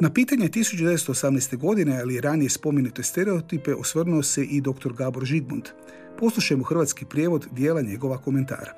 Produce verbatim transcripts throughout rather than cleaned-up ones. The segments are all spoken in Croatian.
Na pitanje tisuću devetsto osamnaeste. godine, ali i ranije spomenute stereotipe, osvrnuo se i doktor Gabor Žigmund. Poslušajmo hrvatski prijevod dijela njegova komentara.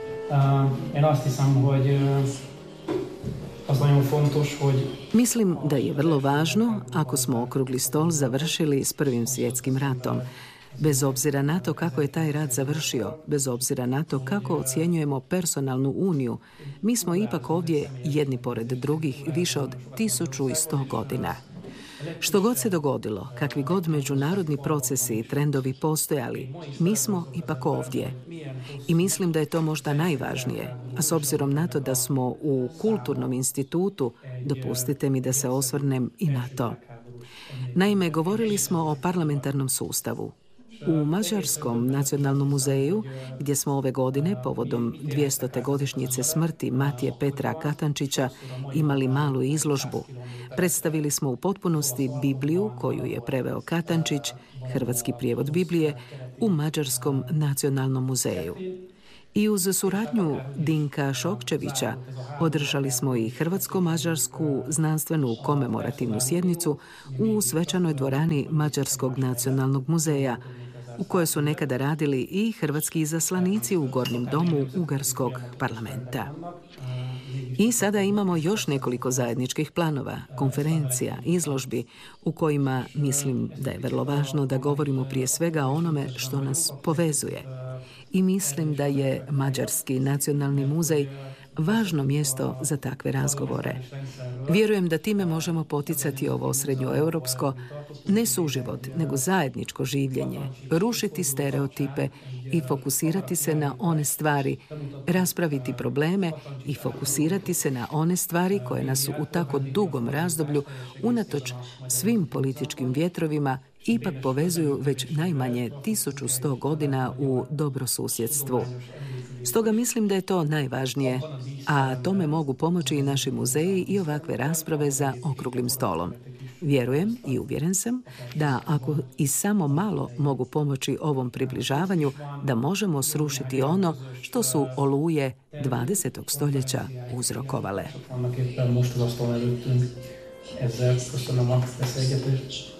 Mislim da je vrlo važno ako smo okrugli stol završili s Prvim svjetskim ratom. Bez obzira na to kako je taj rat završio, bez obzira na to kako ocjenjujemo personalnu uniju, mi smo ipak ovdje jedni pored drugih više od tisuću i sto godina. Što god se dogodilo, kakvi god međunarodni procesi i trendovi postojali, mi smo ipak ovdje. I mislim da je to možda najvažnije, a s obzirom na to da smo u kulturnom institutu, dopustite mi da se osvrnem i na to. Naime, govorili smo o parlamentarnom sustavu. U Mađarskom nacionalnom muzeju, gdje smo ove godine, povodom dvjestote godišnjice smrti Matije Petra Katančića, imali malu izložbu, predstavili smo u potpunosti Bibliju, koju je preveo Katančić, hrvatski prijevod Biblije, u Mađarskom nacionalnom muzeju. I uz suradnju Dinka Šokčevića održali smo i hrvatsko-mađarsku znanstvenu komemorativnu sjednicu u svečanoj dvorani Mađarskog nacionalnog muzeja, u kojoj su nekada radili i hrvatski izaslanici u Gornjem domu Ugarskog parlamenta. I sada imamo još nekoliko zajedničkih planova, konferencija, izložbi, u kojima mislim da je vrlo važno da govorimo prije svega o onome što nas povezuje. I mislim da je Mađarski nacionalni muzej važno mjesto za takve razgovore. Vjerujem da time možemo poticati ovo srednjoeuropsko, ne suživot, nego zajedničko življenje, rušiti stereotipe i fokusirati se na one stvari, raspraviti probleme i fokusirati se na one stvari koje nas u tako dugom razdoblju, unatoč svim političkim vjetrovima, ipak povezuju već najmanje tisuću sto godina u dobrosusjedstvu. Stoga mislim da je to najvažnije, a tome mogu pomoći i naši muzeji i ovakve rasprave za okruglim stolom. Vjerujem i uvjeren sam da ako i samo malo mogu pomoći ovom približavanju, da možemo srušiti ono što su oluje dvadesetog stoljeća uzrokovale. Ezzel köszönöm a beszélgetést.